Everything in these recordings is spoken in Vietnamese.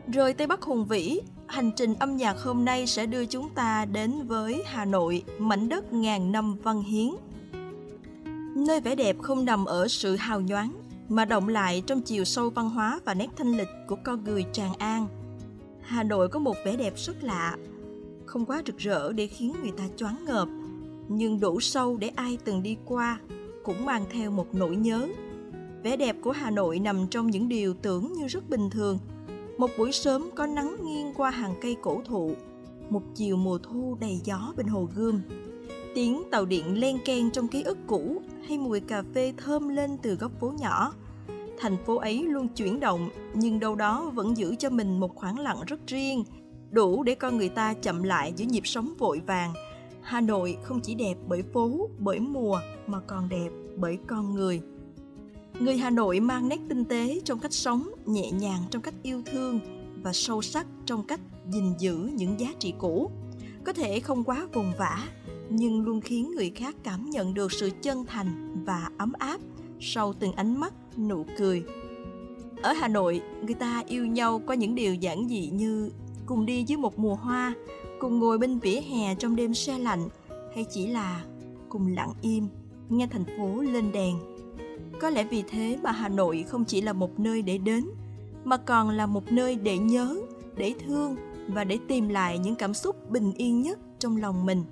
Rồi Tây Bắc hùng vĩ, hành trình âm nhạc hôm nay sẽ đưa chúng ta đến với Hà Nội, mảnh đất ngàn năm văn hiến. Nơi vẻ đẹp không nằm ở sự hào nhoáng, mà động lại trong chiều sâu văn hóa và nét thanh lịch của con người Tràng An. Hà Nội có một vẻ đẹp rất lạ, không quá rực rỡ để khiến người ta choáng ngợp, nhưng đủ sâu để ai từng đi qua cũng mang theo một nỗi nhớ. Vẻ đẹp của Hà Nội nằm trong những điều tưởng như rất bình thường. Một buổi sớm có nắng nghiêng qua hàng cây cổ thụ, một chiều mùa thu đầy gió bên Hồ Gươm, tiếng tàu điện len keng trong ký ức cũ hay mùi cà phê thơm lên từ góc phố nhỏ. Thành phố ấy luôn chuyển động, nhưng đâu đó vẫn giữ cho mình một khoảng lặng rất riêng, đủ để con người ta chậm lại giữa nhịp sống vội vàng. Hà Nội không chỉ đẹp bởi phố, bởi mùa, mà còn đẹp bởi con người. Người Hà Nội mang nét tinh tế trong cách sống, nhẹ nhàng trong cách yêu thương và sâu sắc trong cách gìn giữ những giá trị cũ. Có thể không quá vùng vã, nhưng luôn khiến người khác cảm nhận được sự chân thành và ấm áp sau từng ánh mắt, nụ cười. Ở Hà Nội, người ta yêu nhau qua những điều giản dị như cùng đi dưới một mùa hoa, cùng ngồi bên vỉa hè trong đêm se lạnh, hay chỉ là cùng lặng im, nghe thành phố lên đèn. Có lẽ vì thế mà Hà Nội không chỉ là một nơi để đến, mà còn là một nơi để nhớ, để thương và để tìm lại những cảm xúc bình yên nhất trong lòng mình.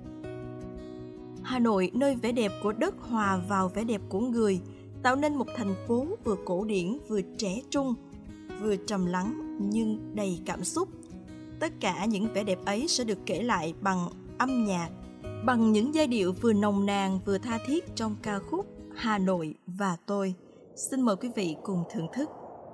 Hà Nội, nơi vẻ đẹp của đất hòa vào vẻ đẹp của người, tạo nên một thành phố vừa cổ điển, vừa trẻ trung, vừa trầm lắng nhưng đầy cảm xúc. Tất cả những vẻ đẹp ấy sẽ được kể lại bằng âm nhạc, bằng những giai điệu vừa nồng nàn vừa tha thiết trong ca khúc Hà Nội và tôi. Xin mời quý vị cùng thưởng thức.